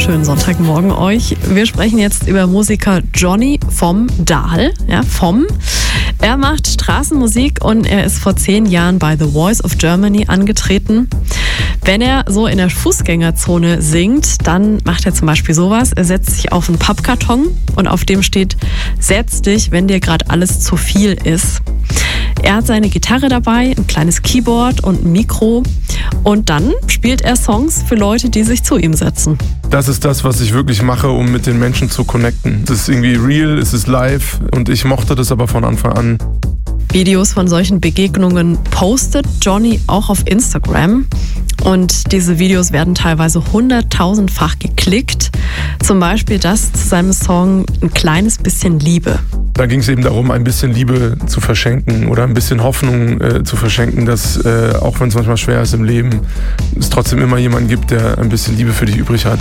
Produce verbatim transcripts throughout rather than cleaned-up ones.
wunderschönen Sonntagmorgen euch. Wir sprechen jetzt über Musiker Johnny vom Dahl. Ja, vom. Er macht Straßenmusik und er ist vor zehn Jahren bei The Voice of Germany angetreten. Wenn er so in der Fußgängerzone singt, dann macht er zum Beispiel sowas. Er setzt sich auf einen Pappkarton und auf dem steht: Setz dich, wenn dir gerade alles zu viel ist. Er hat seine Gitarre dabei, ein kleines Keyboard und ein Mikro. Und dann spielt er Songs für Leute, die sich zu ihm setzen. Das ist das, was ich wirklich mache, um mit den Menschen zu connecten. Es ist irgendwie real, es ist live und ich mochte das aber von Anfang an. Videos von solchen Begegnungen postet Johnny auch auf Instagram. Und diese Videos werden teilweise hunderttausendfach geklickt. Zum Beispiel das zu seinem Song Ein kleines bisschen Liebe. Da ging es eben darum, ein bisschen Liebe zu verschenken oder ein bisschen Hoffnung äh, zu verschenken, dass äh, auch wenn es manchmal schwer ist im Leben, es trotzdem immer jemanden gibt, der ein bisschen Liebe für dich übrig hat.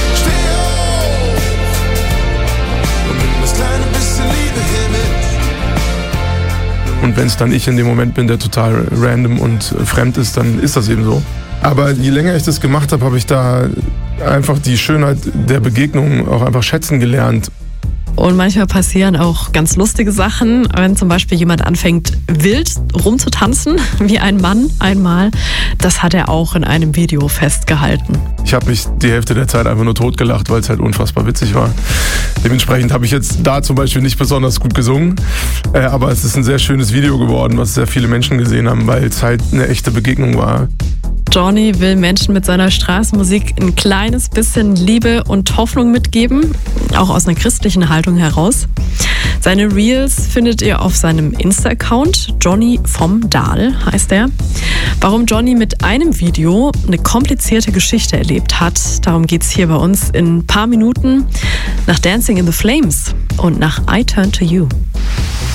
Und wenn es dann ich in dem Moment bin, der total random und äh, fremd ist, dann ist das eben so. Aber je länger ich das gemacht habe, habe ich da einfach die Schönheit der Begegnung auch einfach schätzen gelernt. Und manchmal passieren auch ganz lustige Sachen, wenn zum Beispiel jemand anfängt, wild rumzutanzen, wie ein Mann einmal. Das hat er auch in einem Video festgehalten. Ich habe mich die Hälfte der Zeit einfach nur totgelacht, weil es halt unfassbar witzig war. Dementsprechend habe ich jetzt da zum Beispiel nicht besonders gut gesungen, äh, aber es ist ein sehr schönes Video geworden, was sehr viele Menschen gesehen haben, weil es halt eine echte Begegnung war. Johnny will Menschen mit seiner Straßenmusik ein kleines bisschen Liebe und Hoffnung mitgeben, auch aus einer christlichen Haltung heraus. Seine Reels findet ihr auf seinem Insta-Account, Johnny vom Dahl heißt er. Warum Johnny mit einem Video eine komplizierte Geschichte erlebt hat, darum geht's hier bei uns in ein paar Minuten nach Dancing in the Flames und nach I Turn to You.